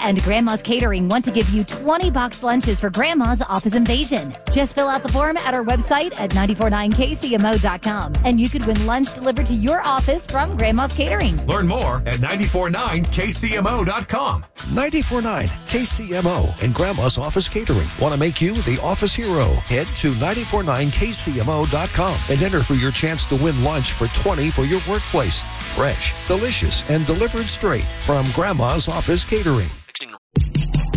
and Grandma's Catering want to give you 20 box lunches for Grandma's office invasion. Just fill out the form at our website at 949kcmo.com, and you could win lunch delivered to your office from Grandma's Catering. Learn more at 949kcmo.com. 94.9 KCMO and Grandma's Office Catering want to make you the office hero. Head to 949kcmo.com and enter for your chance to win lunch for 20 for your workplace. Fresh, delicious, and delivered straight from Grandma's Office Catering.